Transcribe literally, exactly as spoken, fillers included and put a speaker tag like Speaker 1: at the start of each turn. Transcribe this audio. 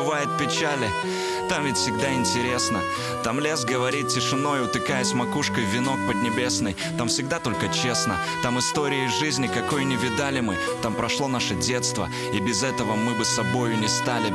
Speaker 1: бывает печали. Там ведь всегда интересно. Там лес говорит тишиной, утыкаясь макушкой в венок поднебесный. Там всегда только честно. Там истории из жизни, какой не видали мы. Там прошло наше детство, и без этого мы бы собою не стали.